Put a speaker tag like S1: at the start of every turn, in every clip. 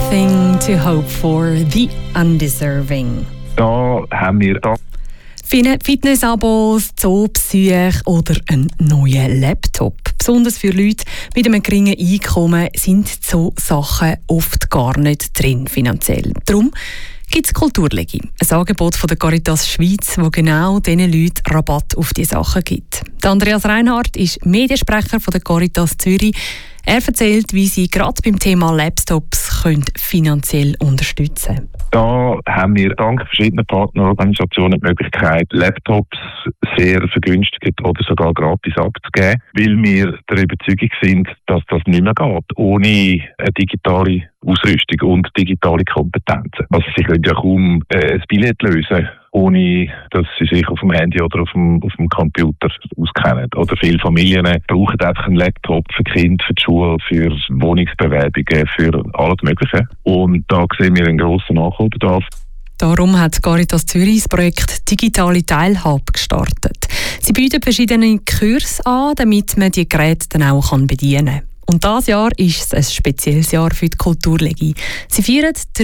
S1: Nothing to hope for, the undeserving.
S2: Da haben wir
S1: Fitnessabos, Zoobesuche oder einen neuen Laptop. Besonders für Leute mit einem geringen Einkommen sind so Sachen oft gar nicht drin finanziell. Darum gibt es Kulturlegi, ein Angebot von der Caritas Schweiz, das genau diesen Leuten Rabatt auf diese Sachen gibt. Der Andreas Reinhardt ist Mediensprecher von der Caritas Zürich. Er erzählt, wie sie gerade beim Thema Laptops finanziell unterstützen können.
S2: Da haben wir dank verschiedener Partnerorganisationen die Möglichkeit, Laptops sehr vergünstigt oder sogar gratis abzugeben, weil wir der Überzeugung sind, dass das nicht mehr geht, ohne eine digitale Ausrüstung und digitale Kompetenzen. Also sie können ja kaum ein Billett lösen, ohne dass sie sich auf dem Handy oder auf dem Computer auskennen. Oder viele Familien brauchen einfach einen Laptop für Kinder, für die Schule, für Wohnungsbewerbungen, für alles Mögliche. Und da sehen wir einen grossen Nachholbedarf.
S1: Darum hat Caritas Zürich das Projekt Digitale Teilhabe gestartet. Sie bieten verschiedene Kurse an, damit man die Geräte dann auch bedienen kann. Und dieses Jahr ist es ein spezielles Jahr für die Kulturlegi. Sie feiern den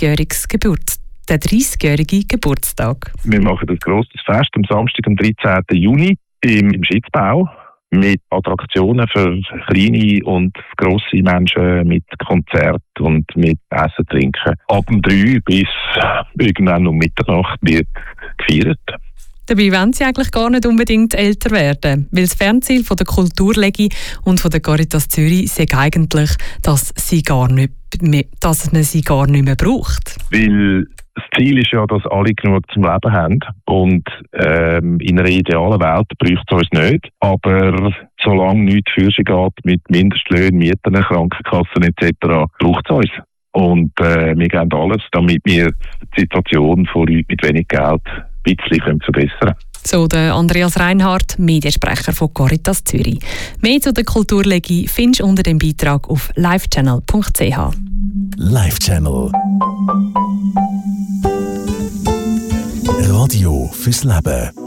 S1: 30-jährigen Geburtstag.
S2: Wir machen ein grosses Fest am Samstag, am 13. Juni im Schitzbau mit Attraktionen für kleine und grosse Menschen, mit Konzert und mit Essen, Trinken. Ab dem 3 bis irgendwann um Mitternacht wird gefeiert.
S1: Dabei wollen sie eigentlich gar nicht unbedingt älter werden, weil das Fernziel von der Kulturlegi und von der Caritas Zürich sei eigentlich, dass man sie gar nicht mehr braucht.
S2: Weil das Ziel ist ja, dass alle genug zum Leben haben und in einer idealen Welt bräuchte es uns nicht. Aber solange nichts für sich geht mit Mindestlöhnen, Mieten, Krankenkassen etc., braucht es uns. Und wir geben alles, damit wir die Situation von Leuten mit wenig Geld ein bisschen verbessern können.
S1: So der Andreas Reinhardt, Mediensprecher von Caritas Zürich. Mehr zu der Kulturlegi findest du unter dem Beitrag auf livechannel.ch.
S3: Livechannel. Radio fürs Leben.